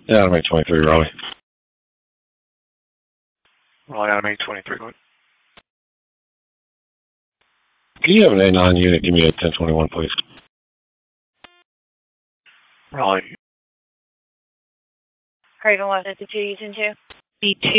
Yeah, Adam 823, Raleigh. Raleigh, Adam 823. Go ahead. Can you have an A9 unit? Give me a 1021, please. Raleigh. Craven 152, you 10-2? B2.